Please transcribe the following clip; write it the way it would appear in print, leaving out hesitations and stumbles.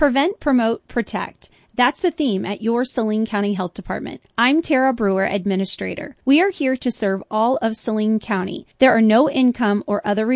Prevent, promote, protect. That's the theme at your Saline County Health Department. I'm Tara Brewer, Administrator. We are here to serve all of Saline County. There are no income or other